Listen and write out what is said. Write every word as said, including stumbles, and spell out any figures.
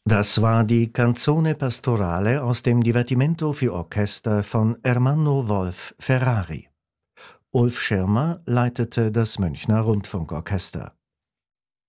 Das war die Canzone pastorale aus dem Divertimento für Orchester von Ermanno Wolf Ferrari. Ulf Schirmer leitete das Münchner Rundfunkorchester.